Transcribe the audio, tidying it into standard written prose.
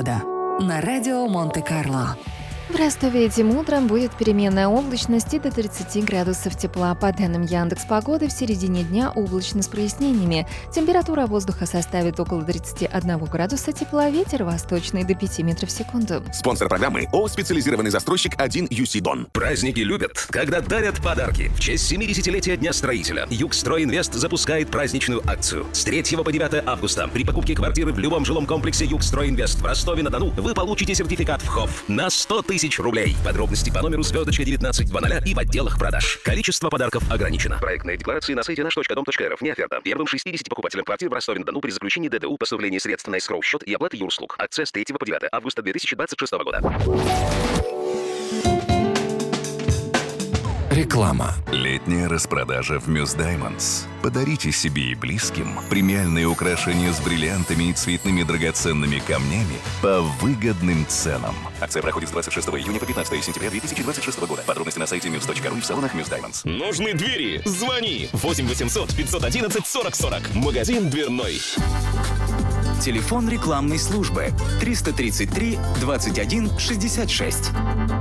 Погода на радио Монте-Карло. В Ростове этим утром будет переменная облачность и до 30 градусов тепла. По данным Яндекс.Погоды, в середине дня облачно с прояснениями. Температура воздуха составит около 31 градуса тепла, ветер восточный до 5 метров в секунду. Спонсор программы ООО «Специализированный застройщик 1UC Дон». Праздники любят, когда дарят подарки. В честь 70-летия Дня строителя «Югстройинвест» запускает праздничную акцию. С 3 по 9 августа при покупке квартиры в любом жилом комплексе «Югстройинвест» в Ростове-на-Дону вы получите сертификат в ХОВ на 100 тысяч рублей. Подробности по номеру *1920 и в отделах продаж. Количество подарков ограничено. Проектные декларации на сайте наш.дом.рф. Не оферта. Первым 60 покупателям квартир в Ростове-на-Дону при заключении ДДУ, поставлении средств на эскроу-счет и оплаты юрслуг. Акция с 3 по 9 августа 2026 года. Реклама. Летняя распродажа в Muse Diamonds. Подарите себе и близким премиальные украшения с бриллиантами и цветными драгоценными камнями по выгодным ценам. Акция проходит с 26 июня по 15 сентября 2026 года. Подробности на сайте muse.ru и в салонах Muse Diamonds. Нужны двери? Звони! 8 800 511 40 40. Магазин дверной. Телефон рекламной службы 333 21 66.